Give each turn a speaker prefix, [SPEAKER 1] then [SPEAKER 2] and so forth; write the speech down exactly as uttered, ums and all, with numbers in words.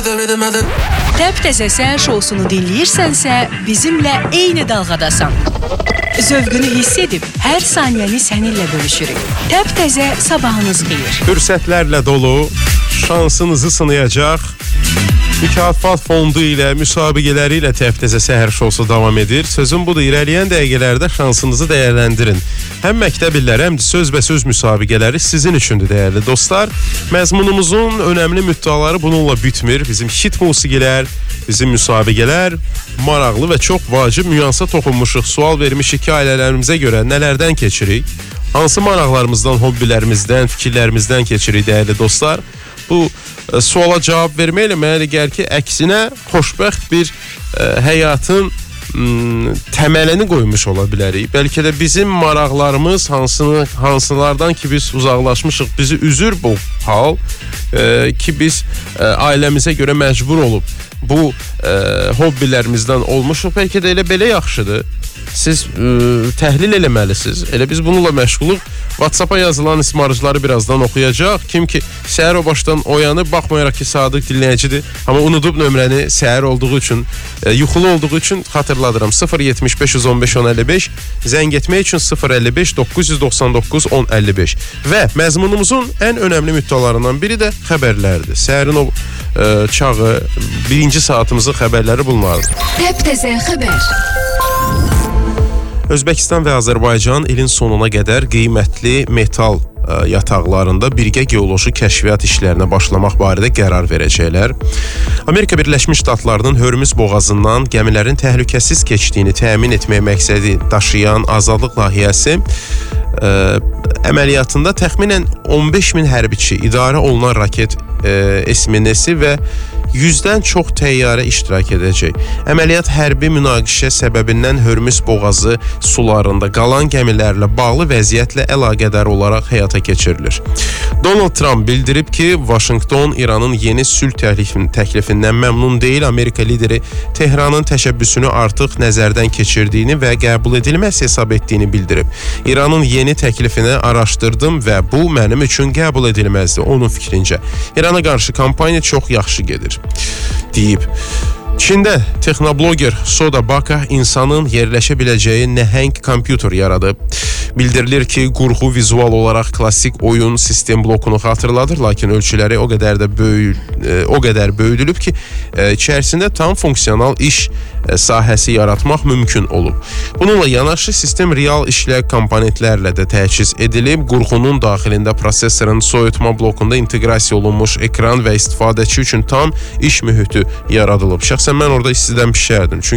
[SPEAKER 1] Təptəzə səhər şousunu dinləyirsənsə, bizimlə eyni dalğadasan. Zövqünü hiss edib, hər saniyəni səninlə bölüşürük. Təptəzə sabahınız xeyir.
[SPEAKER 2] Fürsətlərlə dolu, şansınızı sınayacaq, mükafat fondu ilə, müsabiqələri ilə Təptəzə səhər şousu davam edir. Sözüm budur, irəliyən dəqiqələrdə şansınızı dəyərləndirin. Həm məktəb illəri, həm də söz və söz müsabiqələri sizin üçündür, dəyərli dostlar. Məzmunumuzun önəmli müddəaları bununla bitmir. Bizim hit musiqilər, bizim müsabiqələr, maraqlı və çox vacib nüansa toxunmuşuq. Sual vermişik ki, ailələrimizə görə nələrdən keçirik? Hansı maraqlarımızdan, hobbilərimizdən, fikirlərimizdən keçirik, dəyərli dostlar? Bu e, suala cavab verməklə mənə gəlir ki, əksinə xoşbəxt bir e, həyatın m, təməlini qoymuş ola bilərik. Bəlkə də bizim maraqlarımız hansını, hansılardan ki biz uzaqlaşmışıq, bizi üzür bu hal e, ki biz e, ailəmizə görə məcbur olub bu e, hobbilərimizdən olmuşuq. Bəlkə də elə belə yaxşıdır. Siz e, təhlil eləməlisiniz. Elə biz bununla məşğuluq. WhatsApp-a yazılan ismarıcıları birazdan oxuyacaq. Kim ki səhər o başdan oyanıb, baxmayaraq ki sadıq dinləyicidir, amma unudub nömrəni səhər olduğu üçün, e, yuxulu olduğu üçün xatırladıram. sıfır yetmiş beş yüz on beş on əlli beş, zəng etmək üçün sıfır əlli beş doqquz yüz doxsan doqquz on əlli beş. Və məzmunumuzun ən önəmli müddəalarından biri də xəbərlərdir. Səhərin o e, çağı, birinci saatımızın xəbərləri bunlardır.
[SPEAKER 1] Təptəzə xəbər.
[SPEAKER 2] Özbəkistan və Azərbaycan ilin sonuna qədər qiymətli metal ə, yataqlarında birgə geoloji kəşfiyyat işlərinə başlamaq barədə qərar verəcəklər. Amerika Birləşmiş Ştatlarının Hörmüz boğazından gəmilərin təhlükəsiz keçdiyini təmin etmək məqsədi daşıyan azadlıq layihəsi ə, əməliyyatında təxminən on beş min hərbiçi, idarə olunan raket ə, esminesi və yüzdən çox təyyarə iştirak edəcək. Əməliyyat hərbi münaqişə səbəbindən Hörmüz boğazı sularında qalan gəmilərlə bağlı vəziyyətlə əlaqədar olaraq həyata keçirilir. Donald Trump bildirib ki, Vaşinqton İranın yeni sülh təklifindən məmnun deyil. Amerika lideri Tehranın təşəbbüsünü artıq nəzərdən keçirdiyini və qəbul edilməz hesab etdiyini bildirib. İranın yeni təklifini araşdırdım və bu mənim üçün qəbul edilməzdir, onun fikrincə. İrana qarşı kampaniya çox yaxşı gedir, deyib. Çində texnobloger Soda Baka insanın yerləşə biləcəyi nəhəng kompüter yaradıb. Bildirilir ki, qurğu vizual olaraq klassik oyun sistem blokunu xatırladır, lakin ölçüləri o qədər də böyük, o qədər böyüdülüb ki, içərisində tam funksional iş sahəsi yaratmaq mümkün olub. Bununla yanaşı sistem real işlək komponentlərlə də təchiz edilib. Qurğunun daxilində prosesorun soyutma blokunda inteqrasiya olunmuş ekran və istifadəçi üçün tam iş mühiti yaradılıb. Şəxsən mən orada istidən pişərdim. Çünki